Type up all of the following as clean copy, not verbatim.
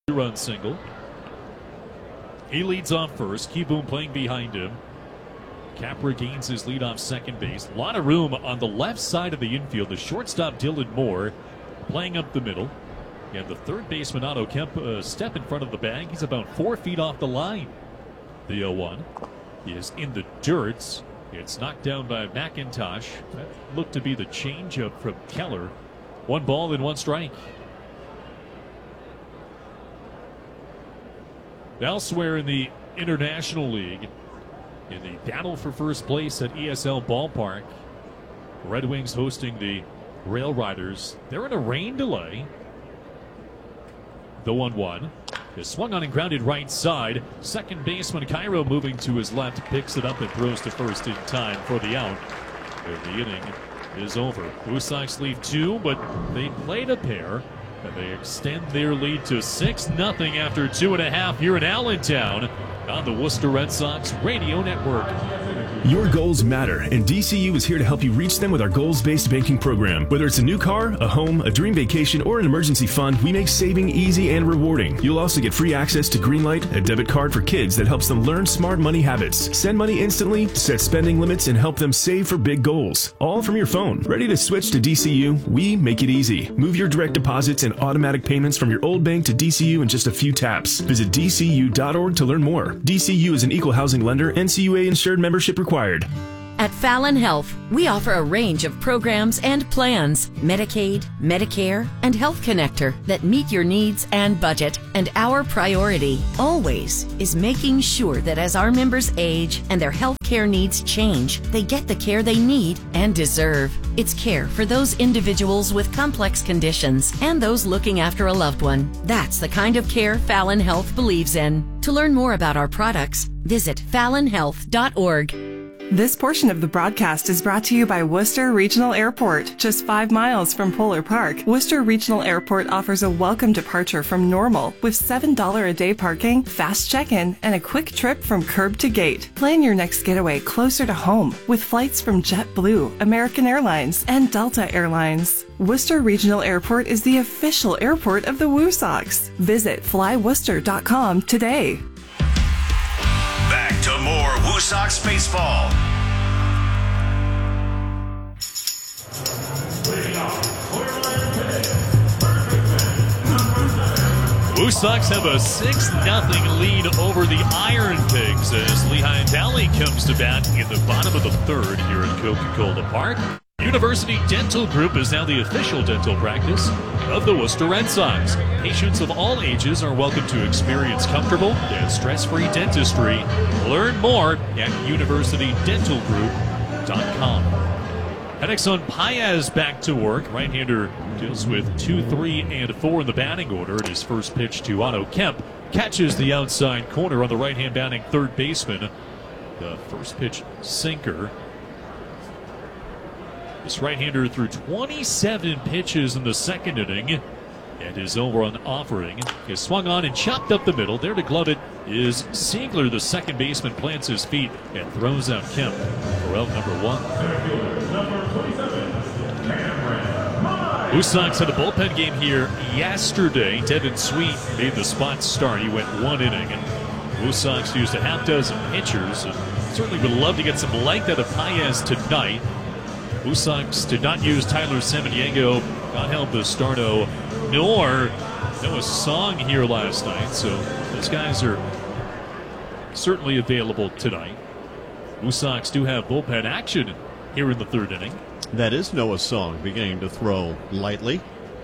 Run single. He leads off first. Kieboom playing behind him. Capra gains his lead off second base. A lot of room on the left side of the infield. The shortstop Dylan Moore playing up the middle. And the third baseman Otto Kemp a step in front of the bag. He's about 4 feet off the line. The 0-1 is in the dirt. It's knocked down by McIntosh. That looked to be the changeup from Keller. 1 ball and 1 strike. Elsewhere in the International League, in the battle for first place at ESL Ballpark, Red Wings hosting the Rail Riders. They're in a rain delay. The 1-1 is swung on and grounded right side. Second baseman Cairo moving to his left, picks it up and throws to first in time for the out. And the inning is over. Blue Sox leave 2, but they played a pair. And they extend their lead to 6-0 after 2.5 here in Allentown on the Worcester Red Sox Radio Network. Your goals matter, and DCU is here to help you reach them with our goals-based banking program. Whether it's a new car, a home, a dream vacation, or an emergency fund, we make saving easy and rewarding. You'll also get free access to Greenlight, a debit card for kids that helps them learn smart money habits. Send money instantly, set spending limits, and help them save for big goals. All from your phone. Ready to switch to DCU? We make it easy. Move your direct deposits and automatic payments from your old bank to DCU in just a few taps. Visit DCU.org to learn more. DCU is an equal housing lender, NCUA insured, membership required. At Fallon Health, we offer a range of programs and plans, Medicaid, Medicare, and Health Connector that meet your needs and budget. And our priority, always, is making sure that as our members age and their health care needs change, they get the care they need and deserve. It's care for those individuals with complex conditions and those looking after a loved one. That's the kind of care Fallon Health believes in. To learn more about our products, visit fallonhealth.org. This portion of the broadcast is brought to you by Worcester Regional Airport, just 5 miles from Polar Park. Worcester Regional Airport offers a welcome departure from Normal with $7 a day parking, fast check-in, and a quick trip from curb to gate. Plan your next getaway closer to home with flights from JetBlue, American Airlines, and Delta Airlines. Worcester Regional Airport is the official airport of the Woo Sox. Visit flyworcester.com today. Back to more Woo Sox baseball. Woo Sox have a 6-0 lead over the Iron Pigs as Lehigh Valley comes to bat in the bottom of the third here at Coca-Cola Park. University Dental Group is now the official dental practice of the Worcester Red Sox. Patients of all ages are welcome to experience comfortable and stress-free dentistry. Learn more at universitydentalgroup.com. Hedexon Paez back to work. Right-hander deals with 2, 3, and 4 in the batting order. And his first pitch to Otto Kemp catches the outside corner on the right-hand batting third baseman. The first pitch sinker. This right-hander threw 27 pitches in the second inning, and his over-on offering is swung on and chopped up the middle. There to glove it is Siegler. The second baseman plants his feet and throws out Kemp for out number 1. Woo Sox had a bullpen game here yesterday. Devin Sweet made the spot start. He went 1 inning, and Woo Sox used a half dozen pitchers. And certainly would love to get some length out of Paez tonight. Woo Sox did not use Tyler Samaniego, Angel Bastardo, nor Noah Song here last night. So those guys are certainly available tonight. Woo Sox do have bullpen action here in the third inning. That is Noah Song beginning to throw lightly.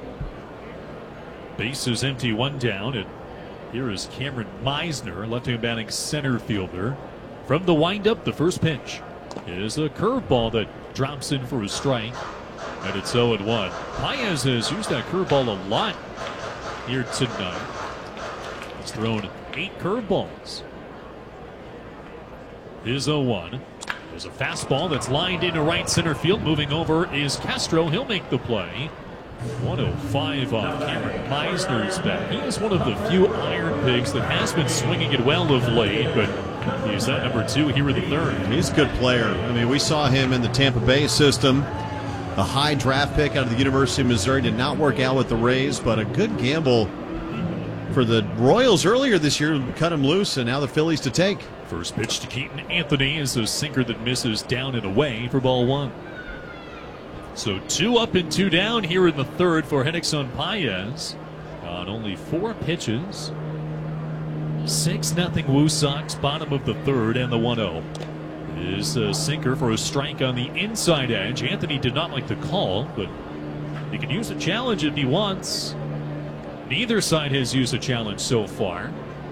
Base is empty, 1 down. And here is Cameron Meisner, left-hand batting center fielder. From the windup, the first pitch is a curveball that drops in for a strike, and it's 0-1. Paez has used that curveball a lot here tonight. He's thrown 8 curveballs. Is 0-1. There's a fastball that's lined into right center field. Moving over is Castro. He'll make the play. 105 off Cameron Meisner's bat. He is one of the few Iron Pigs that has been swinging it well of late, but he's at number 2 here in the third. He's a good player. I mean, we saw him in the Tampa Bay system. A high draft pick out of the University of Missouri. Did not work out with the Rays, but a good gamble for the Royals earlier this year, cut him loose, and now the Phillies to take. First pitch to Keaton Anthony is a sinker that misses down and away for ball one. So 2 up and 2 down here in the third for Henixon Paez on only 4 pitches. 6-0 Woo Sox, bottom of the third, and the 1-0 is a sinker for a strike on the inside edge. Anthony did not like the call, but he can use a challenge if he wants. Neither side has used a challenge so far.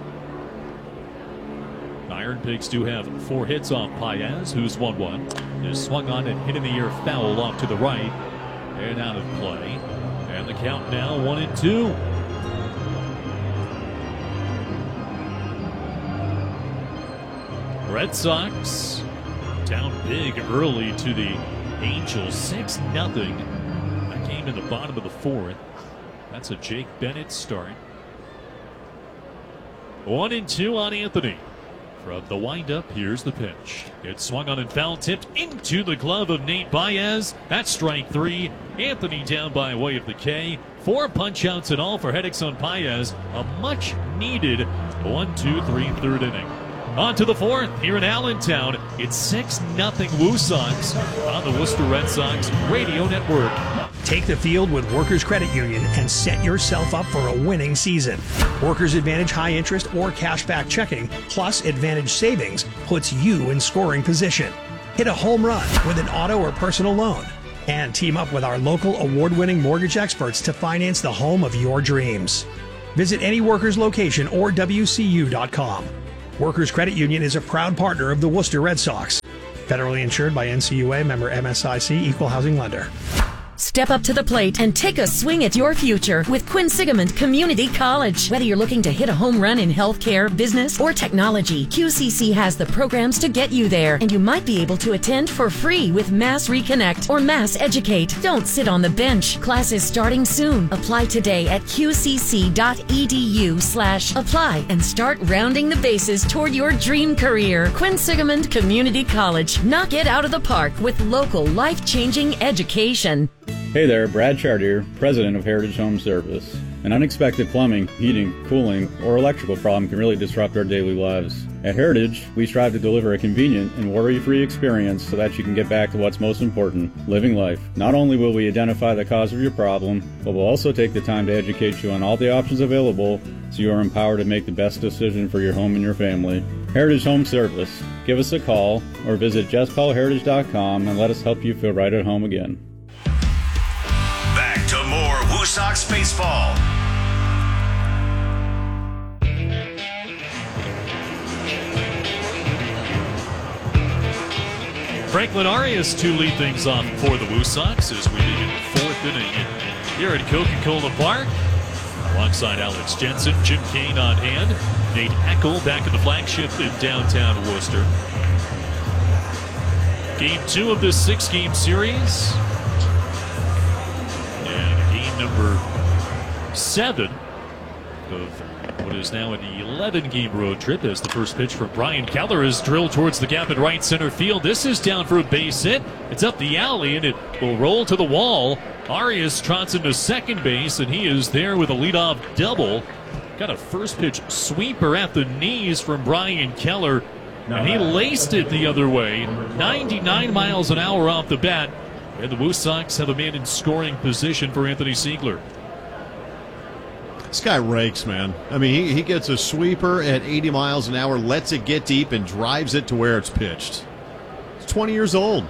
Iron Pigs do have 4 hits on Paez, who's 1-1. Is swung on and hit in the air foul off to the right and out of play. And the count now 1-2. Red Sox down big early to the Angels, 6-0. That came in the bottom of the fourth. That's a Jake Bennett start. 1-2 on Anthony. From the windup, here's the pitch. It's swung on and foul tipped into the glove of Nate Baez. That's strike 3. Anthony down by way of the K. 4 punch-outs in all for Henixon Paez. A much-needed 1-2-3 third inning. On to the fourth here in Allentown. It's 6-0 Woo Sox on the Worcester Red Sox Radio Network. Take the field with Workers Credit Union and set yourself up for a winning season. Workers Advantage high interest or cashback checking plus Advantage savings puts you in scoring position. Hit a home run with an auto or personal loan. And team up with our local award-winning mortgage experts to finance the home of your dreams. Visit any Workers location or WCU.com. Workers Credit Union is a proud partner of the Worcester Red Sox. Federally insured by NCUA, member MSIC, equal housing lender. Step up to the plate and take a swing at your future with Quinsigamond Community College. Whether you're looking to hit a home run in healthcare, business, or technology, QCC has the programs to get you there, and you might be able to attend for free with Mass Reconnect or Mass Educate. Don't sit on the bench. Classes starting soon. Apply today at qcc.edu/apply and start rounding the bases toward your dream career. Quinsigamond Community College. Knock it out of the park with local life-changing education. Hey there, Brad Chartier, president of Heritage Home Service. An unexpected plumbing, heating, cooling, or electrical problem can really disrupt our daily lives. At Heritage, we strive to deliver a convenient and worry-free experience so that you can get back to what's most important, living life. Not only will we identify the cause of your problem, but we'll also take the time to educate you on all the options available so you are empowered to make the best decision for your home and your family. Heritage Home Service. Give us a call or visit justcallheritage.com and let us help you feel right at home again. Back to more Woo Sox baseball. Franklin Arias to lead things off for the Woo Sox as we begin the fourth inning here at Coca-Cola Park. Alongside Alex Jensen, Jim Kane on hand, Nate Eckel back at the flagship in downtown Worcester. Game 2 of this 6-game series. Number 7 of what is now an 11-game road trip as the first pitch from Brian Keller is drilled towards the gap in right center field. This is down for a base hit. It's up the alley and it will roll to the wall. Arias trots into second base and he is there with a leadoff double. Got a first pitch sweeper at the knees from Brian Keller and he laced it the other way. 99 miles an hour off the bat. And the Woo Sox have a man in scoring position for Anthony Siegler. This guy rakes, man. I mean, he gets a sweeper at 80 miles an hour, lets it get deep, and drives it to where it's pitched. He's 20 years old.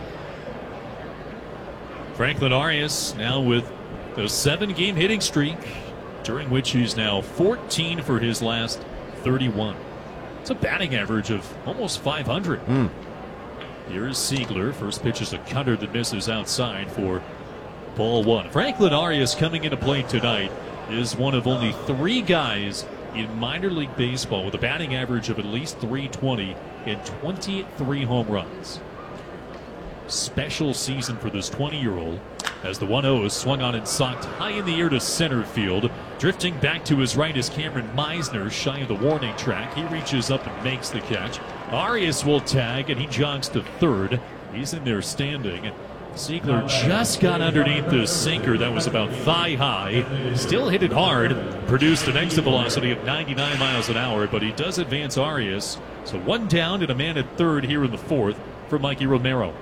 Franklin Arias now with a 7-game hitting streak, during which he's now 14 for his last 31. It's a batting average of almost 500. Here's Siegler. First pitch is a cutter that misses outside for ball 1. Franklin Arias coming into play tonight is one of only 3 guys in minor league baseball with a batting average of at least 320 and 23 home runs. Special season for this 20-year-old as the 1-0 is swung on and socked high in the air to center field. Drifting back to his right is Cameron Meisner, shy of the warning track. He reaches up and makes the catch. Arias will tag, and he jogs to third. He's in there standing. Ziegler just got underneath the sinker that was about thigh high. Still hit it hard. Produced an exit velocity of 99 miles an hour, but he does advance Arias. So one down and a man at third here in the fourth for Mikey Romero.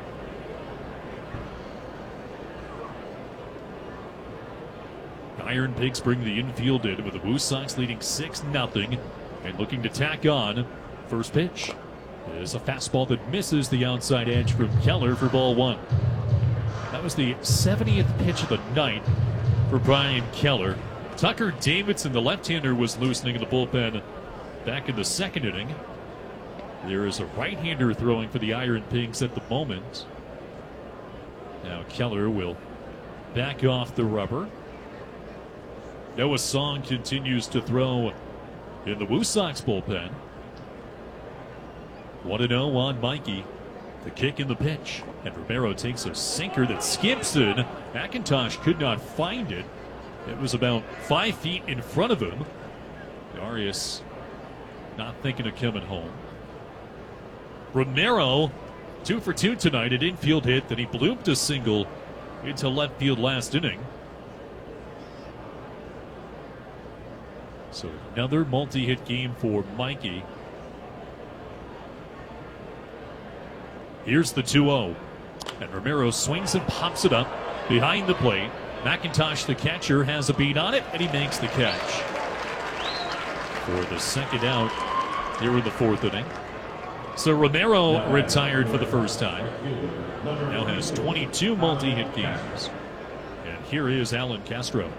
Iron Pigs bring the infield in with the Woo Sox leading 6-0 and looking to tack on. First pitch is a fastball that misses the outside edge from Keller for ball one. That was the 70th pitch of the night for Brian Keller. Tucker Davidson, the left-hander, was loosening in the bullpen back in the second inning. There is a right-hander throwing for the Iron Pigs at the moment. Now Keller will back off the rubber. Noah Song continues to throw in the Woo Sox bullpen. 1-0 on Mikey. The kick in the pitch. And Romero takes a sinker that skips in. McIntosh could not find it. It was about 5 feet in front of him. Arias not thinking of coming home. Romero, 2 for 2 tonight. An infield hit. Then he blooped a single into left field last inning. So another multi-hit game for Mikey. Here's the 2-0. And Romero swings and pops it up behind the plate. McIntosh, the catcher, has a beat on it, and he makes the catch. For the second out here in the fourth inning. So Romero retired for the first time. Now has 22 multi-hit games. And here is Alan Castro.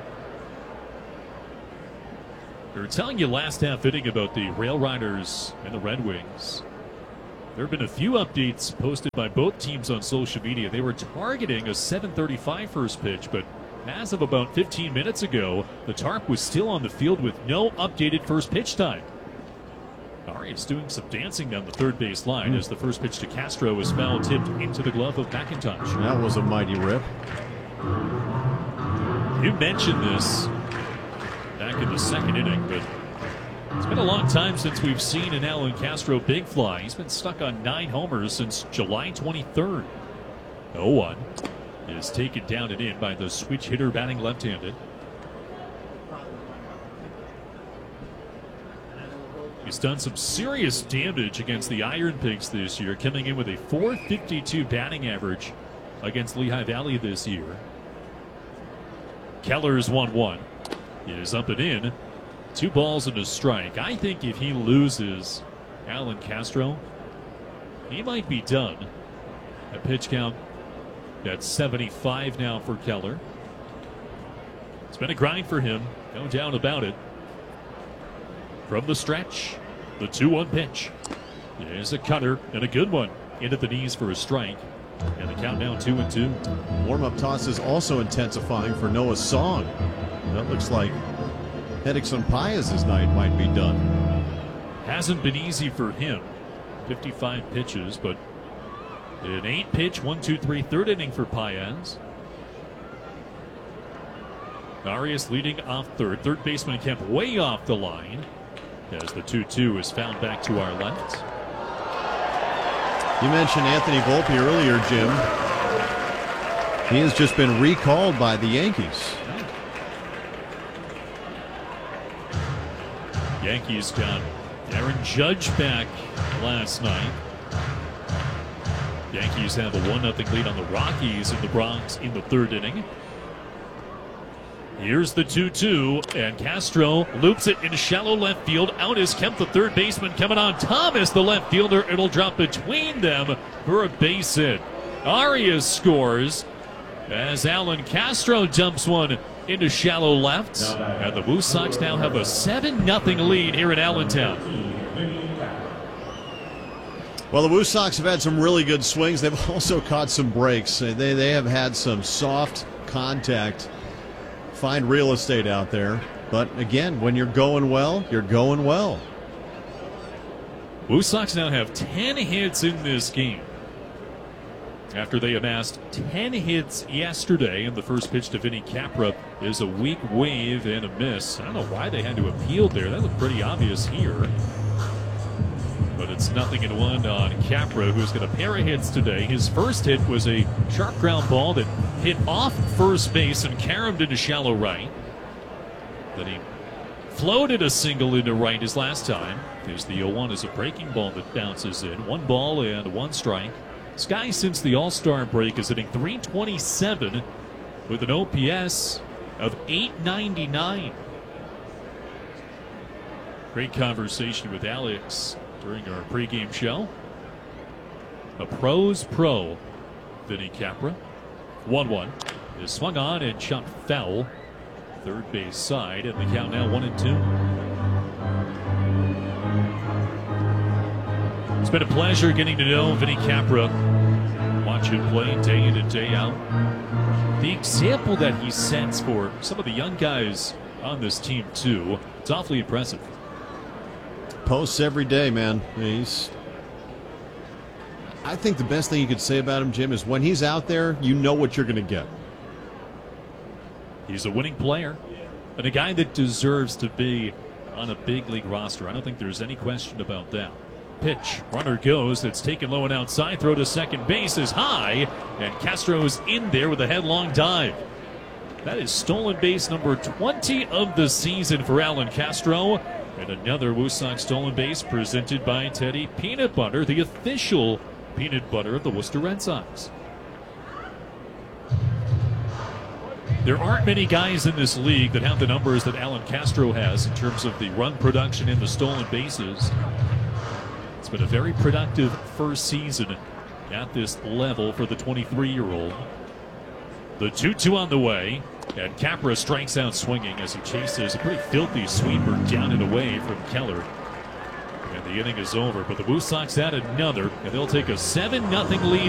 We were telling you last half inning about the Rail Riders and the Red Wings. There have been a few updates posted by both teams on social media. They were targeting a 7:35 first pitch, but as of about 15 minutes ago, the tarp was still on the field with no updated first pitch time. Arias doing some dancing down the third base line as the first pitch to Castro is foul tipped into the glove of McIntosh. That was a mighty rip. You mentioned this back in the second inning, but it's been a long time since we've seen an Alan Castro big fly. He's been stuck on 9 homers since July 23rd. 0-1 is taken down and in by the switch hitter batting left-handed. He's done some serious damage against the Iron Pigs this year, coming in with a .452 batting average against Lehigh Valley this year. Keller's 1-1. He is up and in. 2 balls and a strike. I think if he loses Alan Castro, he might be done. A pitch count at 75 now for Keller. It's been a grind for him, no doubt about it. From the stretch, the 2-1 pitch. There's a cutter and a good one into the knees for a strike. And the count now 2-2. Warm-up toss is also intensifying for Noah Song. That looks like Hedrickson Paez's night might be done. Hasn't been easy for him. 55 pitches, but an 8-pitch, 1-2-3 third inning for Paez. Arias leading off third. Third baseman kept way off the line as the 2-2 is found back to our left. You mentioned Anthony Volpe earlier, Jim. He has just been recalled by the Yankees. Yankees got Aaron Judge back last night. Yankees have a 1-0 lead on the Rockies in the Bronx in the third inning. Here's the 2-2, and Castro loops it in shallow left field. Out is Kemp, the third baseman, coming on. Thomas, the left fielder. It'll drop between them for a base hit. Arias scores as Alan Castro dumps one into shallow left. And the Woo Sox now have a 7-0 lead here in Allentown. Well, the Woo Sox have had some really good swings. They've also caught some breaks. They have had some soft contact. Find real estate out there. But again, when you're going well, you're going well. Woo Sox now have 10 hits in this game, after they amassed 10 hits yesterday. And the first pitch to Vinny Capra is a weak wave and a miss. I don't know why they had to appeal there. That looked pretty obvious here. But it's 0-1 on Capra, who's got a pair of hits today. His first hit was a sharp ground ball that hit off first base and caromed into shallow right. Then he floated a single into right his last time. Here's the 0-1 is a breaking ball that bounces in. 1 ball and 1 strike. This guy, since the All-Star break, is hitting .327 with an OPS of .899. Great conversation with Alex during our pregame show. A pro's pro, Vinny Capra. 1-1 is swung on and shot foul. Third base side, and the count now 1-2. It's been a pleasure getting to know Vinny Capra. Watch him play day in and day out. The example that he sets for some of the young guys on this team, too, it's awfully impressive. Posts every day, man. I think the best thing you could say about him, Jim, is when he's out there, you know what you're going to get. He's a winning player and a guy that deserves to be on a big league roster. I don't think there's any question about that. Pitch, runner goes. It's taken low and outside. Throw to second base is high, and Castro's in there with a headlong dive. That is stolen base number 20 of the season for Alan Castro. And another Woosok stolen base presented by Teddy Peanut Butter, the official peanut butter of the Worcester Red Sox. There aren't many guys in this league that have the numbers that Alan Castro has in terms of the run production and the stolen bases. It's been a very productive first season at this level for the 23-year-old. The 2-2 on the way, and Capra strikes out swinging as he chases a pretty filthy sweeper down and away from Keller. And the inning is over, but the Woo Sox add another, and they'll take a 7-0 lead